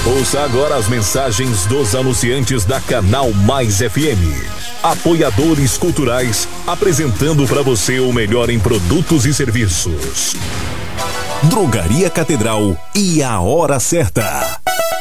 Ouça agora as mensagens dos anunciantes da Canal Mais FM. Apoiadores culturais, apresentando para você o melhor em produtos e serviços. Drogaria Catedral e a hora certa.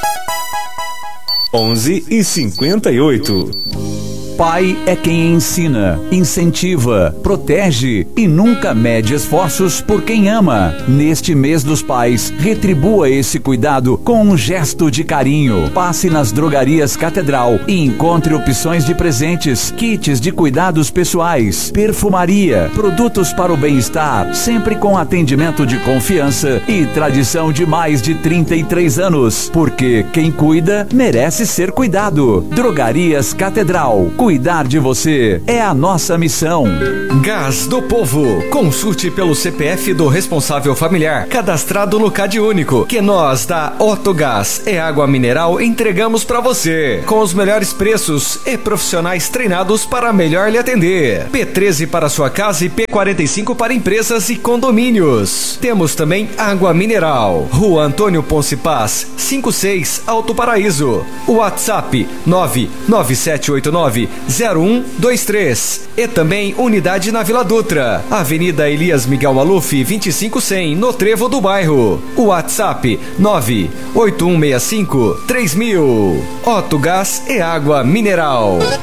11h58. Pai é quem ensina, incentiva, protege e nunca mede esforços por quem ama. Neste mês dos pais, retribua esse cuidado com um gesto de carinho. Passe nas drogarias Catedral e encontre opções de presentes, kits de cuidados pessoais, perfumaria, produtos para o bem-estar, sempre com atendimento de confiança e tradição de mais de 33 anos. Porque quem cuida merece ser cuidado. Drogarias Catedral. Cuidar de você é a nossa missão. Gás do Povo. Consulte pelo CPF do responsável familiar, cadastrado no Cade Único, que nós da Otto Gás e Água Mineral entregamos para você, com os melhores preços e profissionais treinados para melhor lhe atender. P13 para sua casa e P45 para empresas e condomínios. Temos também água mineral. Rua Antônio Ponce Paz, 56, Alto Paraíso. WhatsApp 99789-0123. E também unidade na Vila Dutra, Avenida Elias Miguel Maluf, 2500, no Trevo do Bairro. WhatsApp 98165-3000. Otto Gás e Água Mineral.